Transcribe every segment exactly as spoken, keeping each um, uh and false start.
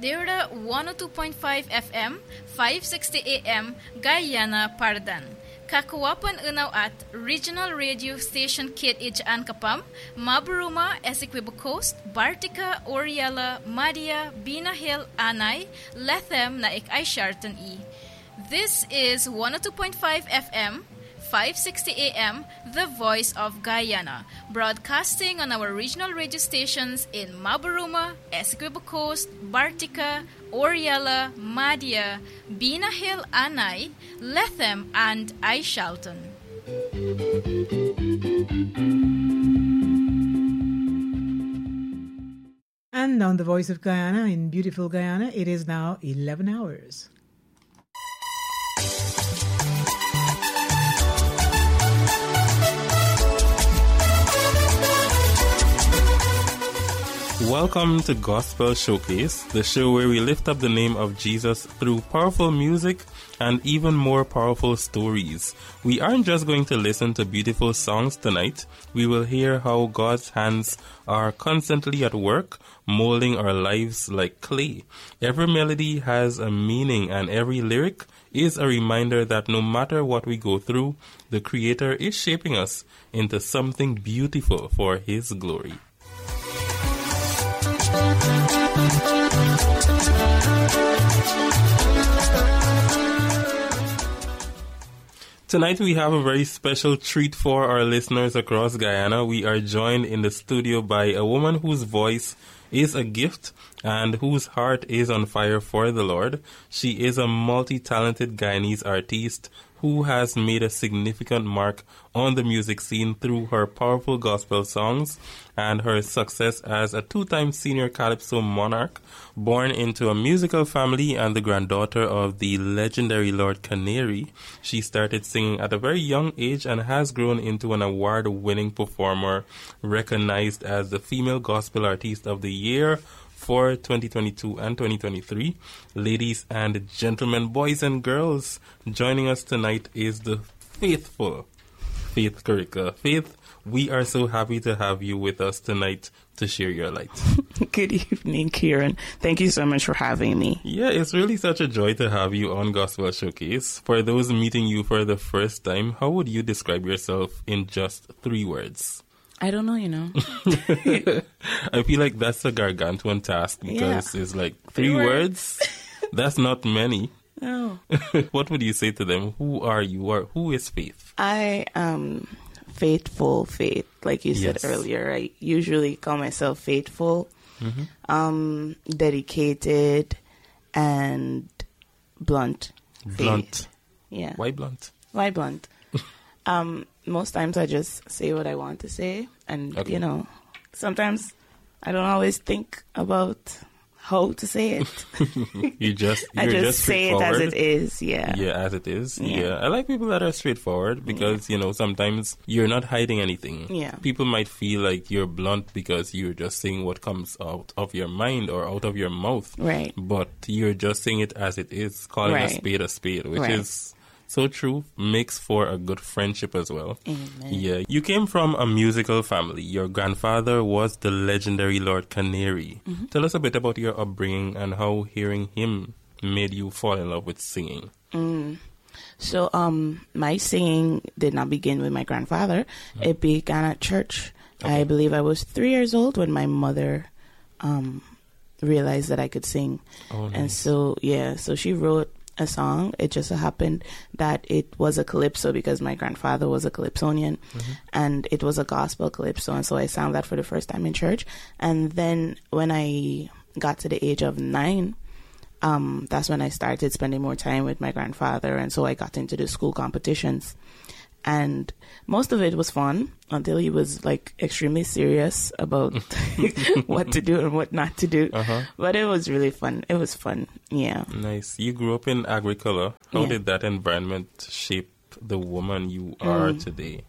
Deura one oh two point five F M, five sixty A M, Guyana, Pardan. Kakuwapan unaw at Regional Radio Station Kit Ijaan Kapam, Maburuma, Essequibo Coast, Bartica, Oriela, Madia, Bina Hill, Anay, Lethem na ik ay Sharton E. This is one oh two point five F M, five sixty A M, The Voice of Guyana, broadcasting on our regional radio stations in Maburuma, Essequibo Coast, Bartica, Oriela, Madia, Bina Hill, Anay, Lethem, and Aishalton. And on The Voice of Guyana in beautiful Guyana, it is now eleven hours. Welcome to Gospel Showcase, the show where we lift up the name of Jesus through powerful music and even more powerful stories. We aren't just going to listen to beautiful songs tonight. We will hear how God's hands are constantly at work, molding our lives like clay. Every melody has a meaning, and every lyric is a reminder that no matter what we go through, the Creator is shaping us into something beautiful for His glory. Tonight we have a very special treat for our listeners across Guyana. We are joined in the studio by a woman whose voice is a gift and whose heart is on fire for the Lord. She is a multi-talented Guyanese artiste who has made a significant mark on the music scene through her powerful gospel songs and her success as a two-time senior calypso monarch, born into a musical family and the granddaughter of the legendary Lord Canary. She started singing at a very young age and has grown into an award-winning performer, recognized as the Female Gospel Artist of the Year for twenty twenty-two and twenty twenty-three. Ladies and gentlemen, boys and girls, joining us tonight is the faithful Faith Kurika. Faith, we are so happy to have you with us tonight to share your light. Good evening, Kieran. Thank you so much for having me. Yeah, it's really such a joy to have you on Gospel Showcase. For those meeting you for the first time, how would you describe yourself in just three words? I don't know, you know. I feel like that's a gargantuan task because yeah. It's like three, three words. words. That's not many. No. What would you say to them? Who are you, or who is Faith? I am faithful Faith. Like you said yes. earlier, I usually call myself faithful, mm-hmm. um, dedicated, and blunt. Blunt. Faith. Yeah. Why blunt? Why blunt? um, most times I just say what I want to say, and okay. you know, sometimes I don't always think about how to say it. you just I you're just, just say it as it is. Yeah. Yeah, as it is. Yeah. yeah. I like people that are straightforward because, yeah. you know, sometimes you're not hiding anything. Yeah. People might feel like you're blunt because you're just saying what comes out of your mind or out of your mouth. Right. But you're just saying it as it is, calling right. a spade a spade, which right. is so true, makes for a good friendship as well. Amen. Yeah. You came from a musical family. Your grandfather was the legendary Lord Canary. Mm-hmm. Tell us a bit about your upbringing and how hearing him made you fall in love with singing. Mm. So, um, my singing did not begin with my grandfather. Mm-hmm. It began at church. Okay. I believe I was three years old when my mother um, realized that I could sing. Oh, nice. And so, yeah, so she wrote a song. It just so happened that it was a calypso because my grandfather was a calypsonian, mm-hmm. and it was a gospel calypso, and so I sang that for the first time in church. And then when I got to the age of nine, um, that's when I started spending more time with my grandfather, and so I got into the school competitions. And most of it was fun until he was like extremely serious about what to do and what not to do. Uh-huh. But it was really fun. It was fun. Yeah. Nice. You grew up in Agricola. How yeah. did that environment shape the woman you are mm. today?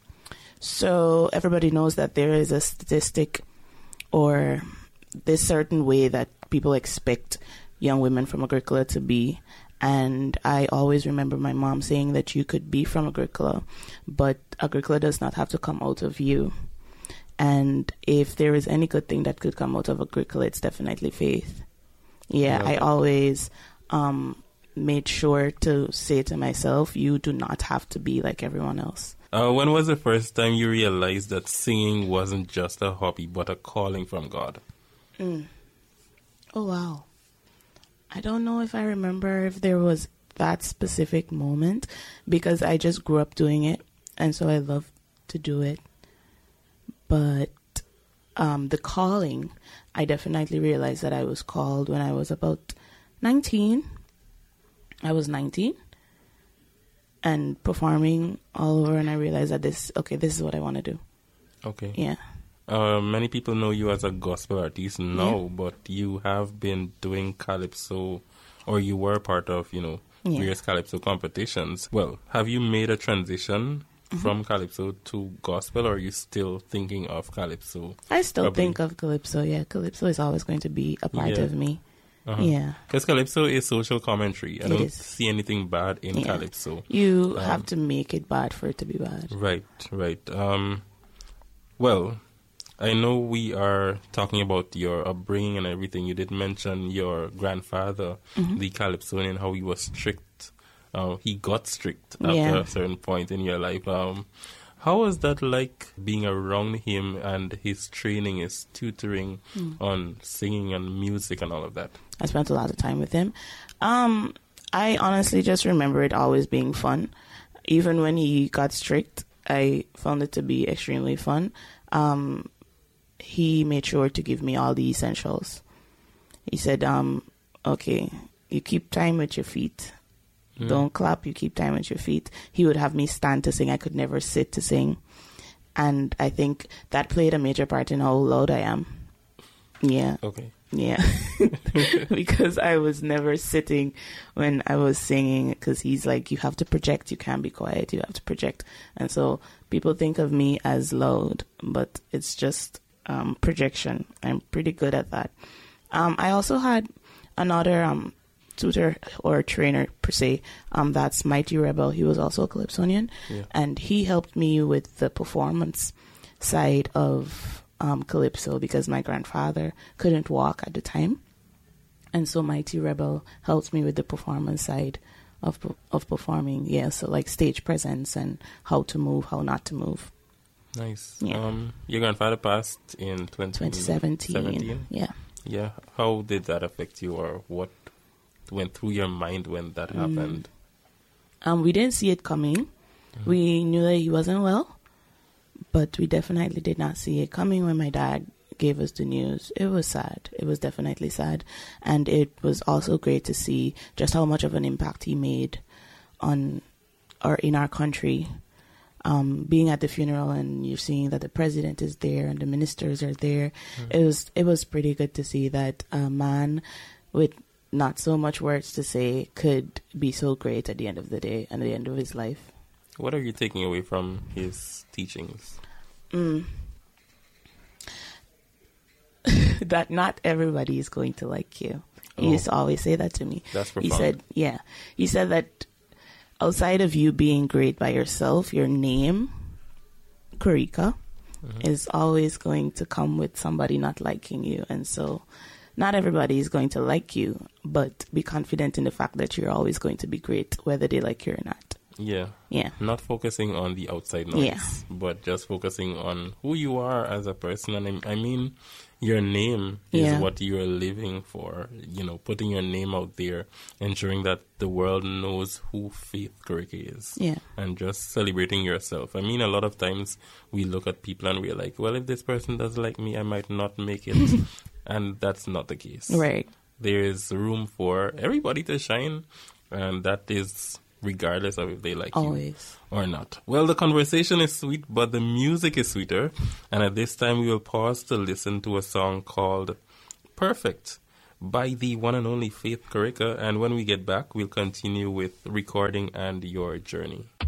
So everybody knows that there is a statistic or this certain way that people expect young women from Agricola to be. And I always remember my mom saying that you could be from Agricola, but Agricola does not have to come out of you. And if there is any good thing that could come out of Agricola, it's definitely faith. Yeah, Love I it. always um, made sure to say to myself, you do not have to be like everyone else. Uh, when was the first time you realized that singing wasn't just a hobby, but a calling from God? Mm. Oh, wow. I don't know if I remember if there was that specific moment, because I just grew up doing it, and so I love to do it. But um, the calling, I definitely realized that I was called when I was about nineteen. I was nineteen and performing all over, and I realized that this, okay, this is what I want to do. Okay. Yeah. Uh, many people know you as a gospel artist now, Yeah. but you have been doing calypso, or you were part of, you know, Yeah. various calypso competitions. Well, have you made a transition Mm-hmm. from calypso to gospel, or are you still thinking of calypso? I still Probably. think of calypso. Yeah, calypso is always going to be a part Yeah. of me. Uh-huh. Yeah. Because calypso is social commentary. I It don't is. see anything bad in Yeah. calypso. You Um, have to make it bad for it to be bad. Right, right. Um, well, I know we are talking about your upbringing and everything. You did mention your grandfather, Mm-hmm. the Calypsonian, how he was strict. Uh, he got strict after Yeah. a certain point in your life. Um, how was that like being around him and his training, his tutoring Hmm. on singing and music and all of that? I spent a lot of time with him. Um, I honestly just remember it always being fun. Even when he got strict, I found it to be extremely fun. Um, he made sure to give me all the essentials. He said, um, okay, you keep time with your feet. Mm. Don't clap, you keep time with your feet. He would have me stand to sing. I could never sit to sing. And I think that played a major part in how loud I am. Yeah. Okay. Yeah, because I was never sitting when I was singing, because he's like, you have to project, you can't be quiet, you have to project. And so people think of me as loud, but it's just um, projection. I'm pretty good at that. Um, I also had another um, tutor or trainer, per se, um, that's Mighty Rebel. He was also a Calypsonian, Yeah. and he helped me with the performance side of Um, calypso, because my grandfather couldn't walk at the time, and so Mighty Rebel helped me with the performance side of of performing. Yeah, so like stage presence and how to move, how not to move. Nice. Yeah. Um, your grandfather passed in twenty twenty seventeen. Yeah. Yeah. How did that affect you, or what went through your mind when that Mm. happened? Um, we didn't see it coming. Mm-hmm. We knew that he wasn't well, but we definitely did not see it coming when my dad gave us the news. It was sad. It was definitely sad. And it was also great to see just how much of an impact he made on or in our country. Um, being at the funeral and you're seeing that the president is there and the ministers are there. Mm. It was it was pretty good to see that a man with not so much words to say could be so great at the end of the day and at the end of his life. What are you taking away from his teachings? Mm. That not everybody is going to like you. He Oh. used to always say that to me. That's He profound. said, yeah. He said that outside of you being great by yourself, your name, Kurika, Mhm. is always going to come with somebody not liking you. And so not everybody is going to like you, but be confident in the fact that you're always going to be great, whether they like you or not. Yeah. Yeah. Not focusing on the outside noise, Yeah. but just focusing on who you are as a person. And I I mean, your name is Yeah. what you are living for. You know, putting your name out there, ensuring that the world knows who Faith Kurika is. Yeah. And just celebrating yourself. I mean, a lot of times we look at people and we're like, well, if this person doesn't like me, I might not make it. And that's not the case. Right. There is room for everybody to shine, and that is regardless of if they like you Always. or not. Well, the conversation is sweet, but the music is sweeter. And at this time, we will pause to listen to a song called Perfect by the one and only Faith Kurika. And when we get back, we'll continue with recording and your journey.